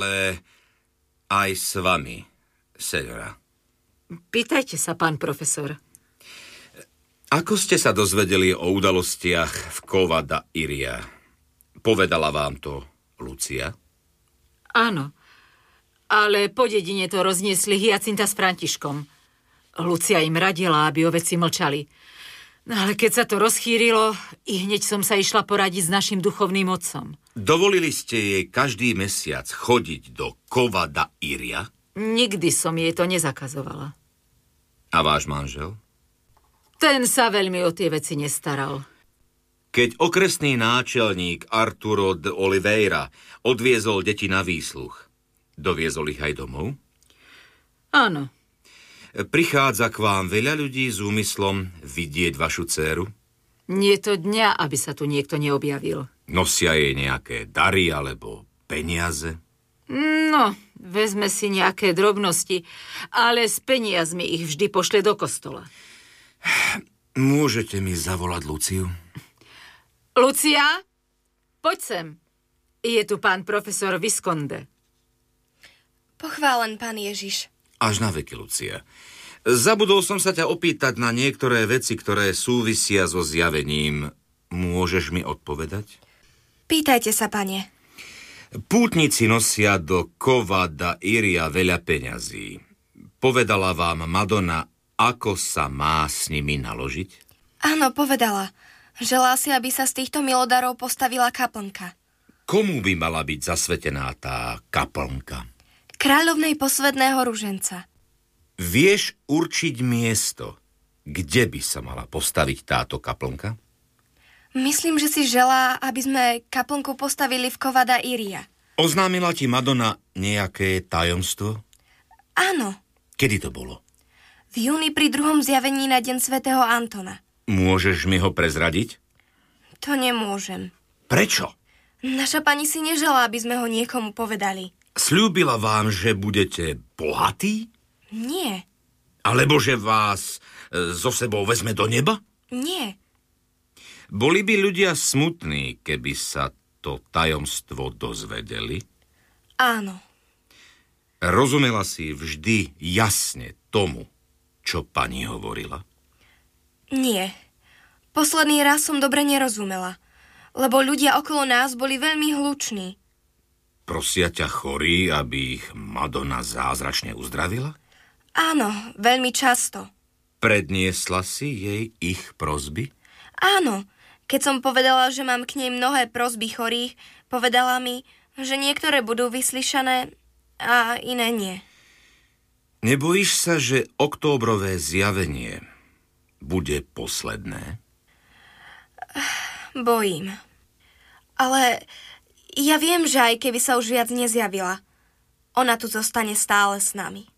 ale aj s vami, seňora. Pýtajte sa, pán profesor. Ako ste sa dozvedeli o udalostiach v Cova da Iria? Povedala vám to Lucia? Áno, ale po dedine to rozniesli Hyacinta s Františkom. Lucia im radila, aby o veci mlčali. No ale keď sa to rozchýrilo, i hneď som sa išla poradiť s našim duchovným otcom. Dovolili ste jej každý mesiac chodiť do Cova da Iria? Nikdy som jej to nezakazovala. A váš manžel? Ten sa veľmi o tie veci nestaral. Keď okresný náčelník Arturo de Oliveira odviezol deti na výsluch, doviezol ich aj domov? Áno. Prichádza k vám veľa ľudí s úmyslom vidieť vašu dcéru? Nie je to dňa, aby sa tu niekto neobjavil. Nosia jej nejaké dary alebo peniaze? No, vezme si nejaké drobnosti, ale s peniazmi ich vždy pošle do kostola. Môžete mi zavolať Luciu? Lucia, poď sem. Je tu pán profesor Visconde. Pochválen, pán Ježiš. Až na veky, Lucia. Zabudol som sa ťa opýtať na niektoré veci, ktoré súvisia so zjavením. Môžeš mi odpovedať? Pýtajte sa, pane. Pútnici nosia do Cova da Iria veľa peňazí. Povedala vám Madonna, ako sa má s nimi naložiť? Áno, povedala. Želá si, aby sa z týchto milodarov postavila kaplnka. Komu by mala byť zasvetená tá kaplnka? Kráľovnej posvätného ruženca. Vieš určiť miesto, kde by sa mala postaviť táto kaplnka? Myslím, že si želá, aby sme kaplnku postavili v Cova da Iria. Oznámila ti Madonna nejaké tajomstvo? Áno. Kedy to bolo? V júni pri 2. zjavení na deň svätého Antona. Môžeš mi ho prezradiť? To nemôžem. Prečo? Naša pani si neželá, aby sme ho niekomu povedali. Sľúbila vám, že budete bohatí? Nie. Alebo že vás so sebou vezme do neba? Nie. Boli by ľudia smutní, keby sa to tajomstvo dozvedeli? Áno. Rozumela si vždy jasne tomu, čo pani hovorila? Nie. Posledný raz som dobre nerozumela, lebo ľudia okolo nás boli veľmi hluční. Prosia ťa chorí, aby ich Madonna zázračne uzdravila? Áno, veľmi často. Predniesla si jej ich prosby? Áno, keď som povedala, že mám k nej mnohé prosby chorých, povedala mi, že niektoré budú vyslyšané a iné nie. Nebojíš sa, že októbrové zjavenie bude posledné? Bojím. Ale ja viem, že aj keby sa už viac nezjavila, ona tu zostane stále s nami.